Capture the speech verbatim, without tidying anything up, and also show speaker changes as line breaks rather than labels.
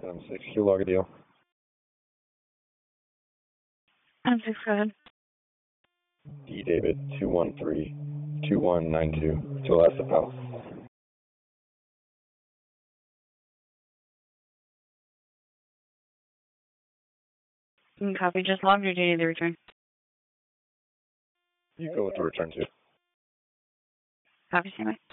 I'm six, Q log a deal.
I'm six, go ahead.
D David, two one three, two one nine two, to Alaska Pal.
You can copy, just log your data to return.
You go with the return to.
Copy, stand by.